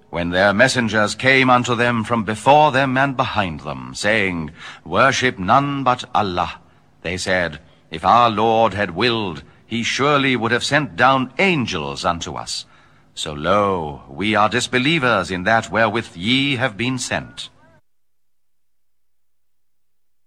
when their messengers came unto them from before them and behind them, saying, Worship none but Allah, they said, If our Lord had willed, he surely would have sent down angels unto us. So lo, we are disbelievers in that wherewith ye have been sent.